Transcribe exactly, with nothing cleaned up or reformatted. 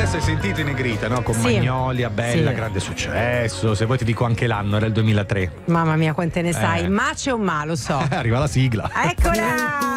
adesso hai sentito i Negrita, no? Con Sì. Magnolia, bella, Sì. grande successo. Se vuoi ti dico anche l'anno, era il duemilatré. Mamma mia, quante ne sai. Eh. Ma c'è un ma, lo so. Arriva la sigla. Eccola!